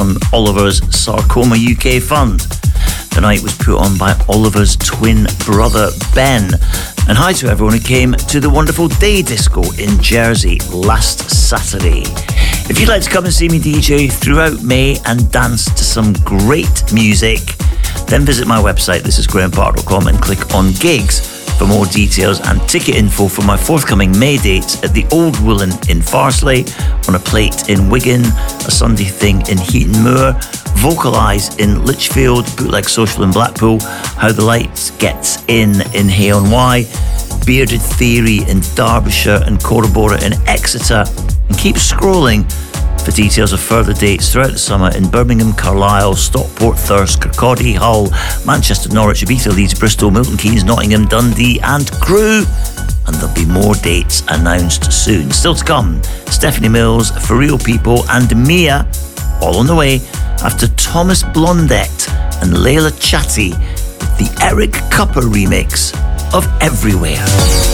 on Oliver's Sarcoma UK Fund. The night was put on by Oliver's twin brother Ben. And hi to everyone who came to the wonderful Day Disco in Jersey last Saturday. If you'd like to come and see me DJ throughout May and dance to some great music, then visit my website, thisisgrahampark.com, and click on gigs for more details and ticket info for my forthcoming May dates at the Old Woolen in Farsley, On a Plate in Wigan, A Sunday Thing in Heaton Moor, Vocalise in Lichfield, Bootleg Social in Blackpool, How the Light Gets in Hay-on-Wye, Bearded Theory in Derbyshire and Corroborra in Exeter. And keep scrolling for details of further dates throughout the summer in Birmingham, Carlisle, Stockport, Thirsk, Kirkcaldy, Hull, Manchester, Norwich, Ibiza, Leeds, Bristol, Milton Keynes, Nottingham, Dundee and Crewe. And there'll be more dates announced soon. Still to come, Stephanie Mills, For Real People and Mia, all on the way after Thomas Blondette and Layla Chatty with the Eric Cupper remix of Everywhere.